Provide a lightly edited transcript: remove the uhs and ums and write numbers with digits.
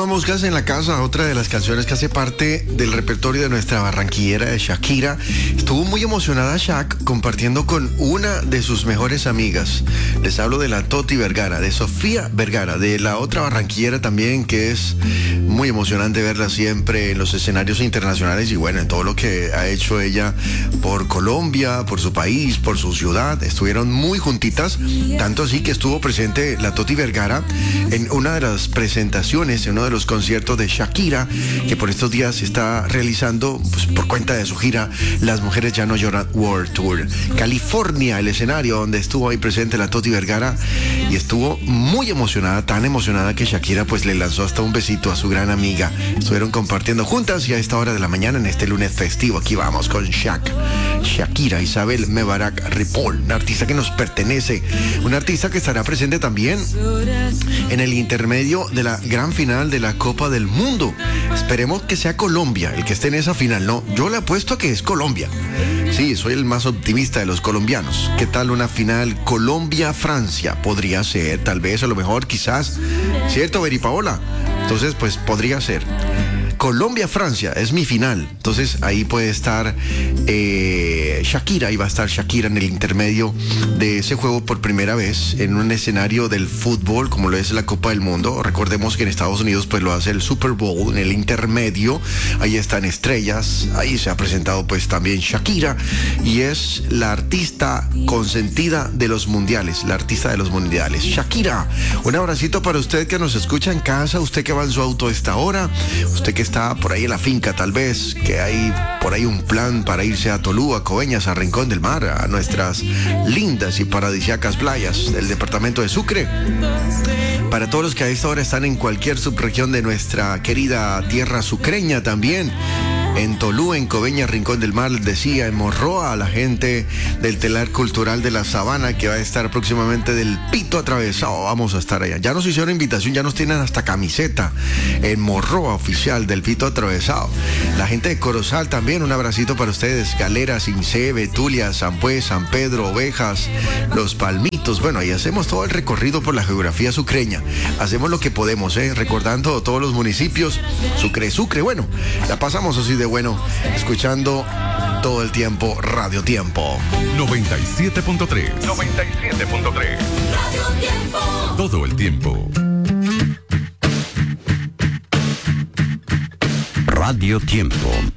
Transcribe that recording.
Moscas en la Casa, otra de las canciones que hace parte del repertorio de nuestra barranquillera de Shakira. Estuvo muy emocionada Shak compartiendo con una de sus mejores amigas. Les hablo de la Toti Vergara, de Sofía Vergara, de la otra barranquillera también, que es muy emocionante verla siempre en los escenarios internacionales y bueno, en todo lo que ha hecho ella por Colombia, por su país, por su ciudad. Estuvieron muy juntitas, tanto así que estuvo presente la Toti Vergara en una de las presentaciones, en uno de los conciertos de Shakira, que por estos días se está realizando pues, por cuenta de su gira Las Mujeres Ya No Lloran World Tour. California, el escenario donde estuvo ahí presente la Toti Vergara, y estuvo muy emocionada, tan emocionada que Shakira pues le lanzó hasta un besito a su gran amiga. Estuvieron compartiendo juntas y a esta hora de la mañana en este lunes festivo. Aquí vamos con Shakira Isabel Mebarak Ripoll, una artista que nos pertenece, una artista que estará presente también en el intermedio de la gran final de la Copa del Mundo. Esperemos que sea Colombia el que esté en esa final. No, yo le apuesto a que es Colombia. Sí, soy el más optimista de los colombianos. ¿Qué tal una final Colombia-Francia? Podría ser, tal vez, a lo mejor, quizás. ¿Cierto, Beri Paola? Entonces, pues podría ser. Colombia-Francia es mi final. Entonces ahí puede estar Shakira, ahí va a estar Shakira en el intermedio de ese juego por primera vez en un escenario del fútbol como lo es la Copa del Mundo. Recordemos que en Estados Unidos pues lo hace el Super Bowl en el intermedio. Ahí están estrellas, ahí se ha presentado pues también Shakira y es la artista consentida de los mundiales, la artista de los mundiales. Shakira, un abracito para usted que nos escucha en casa, usted que va en su auto a esta hora, usted que está por ahí en la finca tal vez, que hay por ahí un plan para irse a Tolú, a Coveñas, a Rincón del Mar, a nuestras lindas y paradisíacas playas del departamento de Sucre. Para todos los que a esta hora están en cualquier subregión de nuestra querida tierra sucreña también, en Tolú, en Coveñas, Rincón del Mar, decía, en Morroa, a la gente del telar cultural de la Sabana que va a estar próximamente del Pito Atravesado, vamos a estar allá. Ya nos hicieron invitación, ya nos tienen hasta camiseta en Morroa oficial del Pito Atravesado. La gente de Corozal también, un abracito para ustedes, Galera, Cincé, Betulia, San Pues, San Pedro, Ovejas, Los Palmitos. Bueno, ahí hacemos todo el recorrido por la geografía sucreña. Hacemos lo que podemos, recordando todos los municipios. Sucre, bueno, la pasamos así de bueno, escuchando todo el tiempo Radio Tiempo 97.3 Radio Tiempo. todo el tiempo. Radio Tiempo